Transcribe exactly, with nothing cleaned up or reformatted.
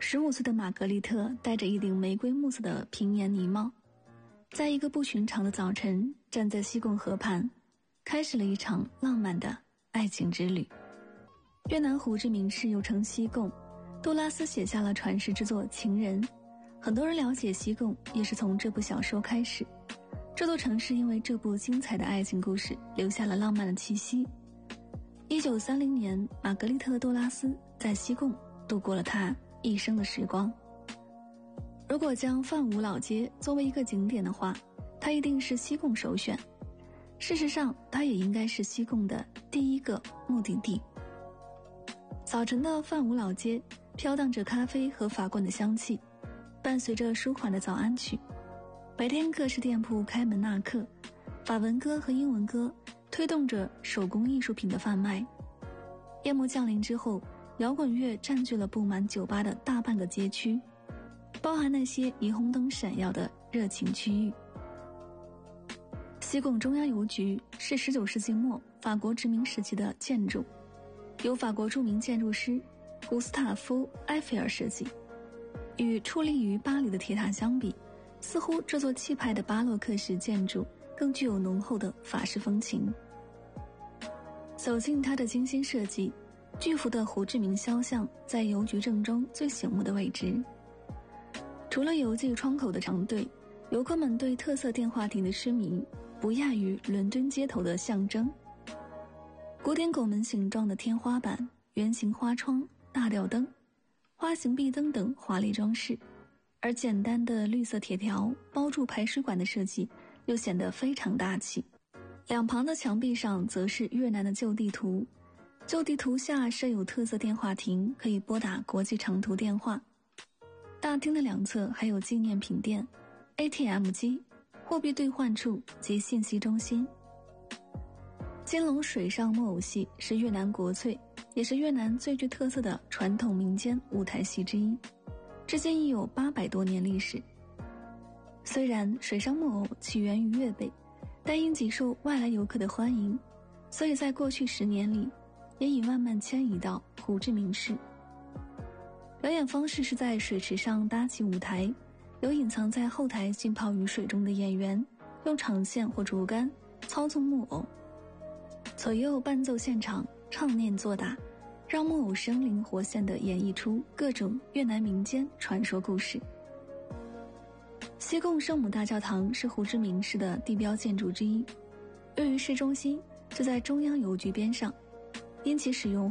十五岁的玛格丽特戴着一顶玫瑰木色的平沿呢帽，在一个不寻常的早晨，站在西贡河畔，开始了一场浪漫的爱情之旅。越南胡志明市又称西贡，杜拉斯写下了传世之作《情人》，很多人了解西贡也是从这部小说开始。这座城市因为这部精彩的爱情故事留下了浪漫的气息。一九三零年，玛格丽特·杜拉斯在西贡度过了她一生的时光。如果将范武老街作为一个景点的话，它一定是西贡首选。事实上，它也应该是西贡的第一个目的地。早晨的范武老街飘荡着咖啡和法棍的香气，伴随着舒缓的早安曲。白天各式店铺开门纳客，法文歌和英文歌推动着手工艺术品的贩卖。夜幕降临之后，摇滚乐占据了布满酒吧的大半个街区，包含那些霓虹灯闪耀的热情区域。西贡中央邮局是十九世纪末法国殖民时期的建筑，由法国著名建筑师古斯塔夫·埃菲尔设计。与矗立于巴黎的铁塔相比，似乎这座气派的巴洛克式建筑更具有浓厚的法式风情。走进它的精心设计，巨幅的胡志明肖像在邮局正中最醒目的位置。除了邮寄窗口的长队，游客们对特色电话亭的痴迷不亚于伦敦街头的象征。古典拱门形状的天花板、圆形花窗、大吊灯、花形壁灯等华丽装饰，而简单的绿色铁条包住排水管的设计又显得非常大气。两旁的墙壁上则是越南的旧地图，旧地图下设有特色电话亭，可以拨打国际长途电话。大厅的两侧还有纪念品店、A T M 机、货币兑换处及信息中心。金龙水上木偶戏是越南国粹，也是越南最具特色的传统民间舞台戏之一，至今已有八百多年历史。虽然水上木偶起源于粤北，但因极受外来游客的欢迎，所以在过去十年里也已慢慢迁移到胡志明市。表演方式是在水池上搭起舞台，有隐藏在后台浸泡于水中的演员用长线或竹竿操纵木偶，左右伴奏现场唱念作打，让木偶生灵活现地演绎出各种越南民间传说故事。西贡圣母大教堂是胡志明市的地标建筑之一，位于市中心，就在中央邮局边上。因其使用